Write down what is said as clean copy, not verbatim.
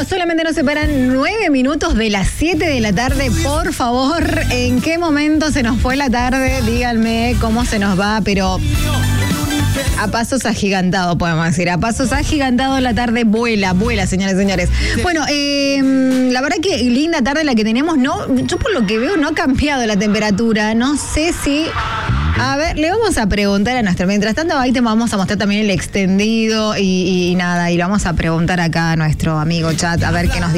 solamente nos separan 9 minutos de las 7 de la tarde. Por favor, ¿en qué momento se nos fue la tarde? Díganme cómo se nos va, pero a pasos agigantados, podemos decir. A pasos agigantados la tarde vuela, señores y señores. Bueno, la verdad que linda tarde la que tenemos. No, yo por lo que veo no ha cambiado la temperatura. No sé si... A ver, le vamos a preguntar a nuestro... Mientras tanto, ahí te vamos a mostrar también el extendido y nada. Y le vamos a preguntar acá a nuestro amigo chat a ver qué nos dice.